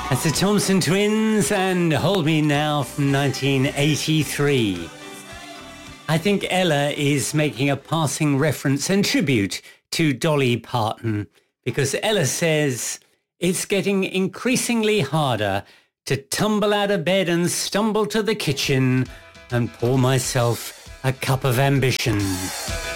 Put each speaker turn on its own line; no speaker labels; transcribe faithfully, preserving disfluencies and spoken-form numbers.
That's the Thompson Twins and Hold Me Now from nineteen eighty-three. I think Ella is making a passing reference and tribute to Dolly Parton because Ella says it's getting increasingly harder to tumble out of bed and stumble to the kitchen and pour myself a cup of ambition.